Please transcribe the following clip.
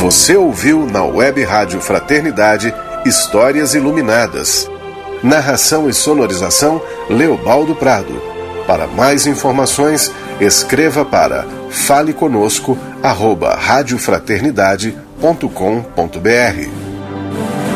Você ouviu na Web Rádio Fraternidade Histórias Iluminadas. Narração e sonorização Leobaldo Prado. Para mais informações, escreva para faleconosco@radiofraternidade.com.br.